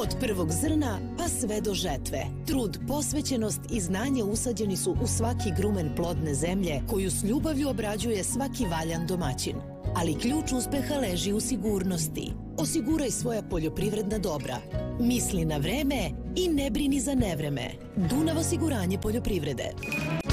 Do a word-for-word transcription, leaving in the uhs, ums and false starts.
Od prvog zrna pa sve do žetve. Trud, posvećenost i znanje usađeni su u svaki grumen plodne zemlje koju s ljubavlju obrađuje svaki valjan domaćin. Ali ključ uspeha leži u sigurnosti. Osiguraj svoja poljoprivredna dobra. Misli na vreme i ne brini za nevreme. Dunav osiguranje poljoprivrede.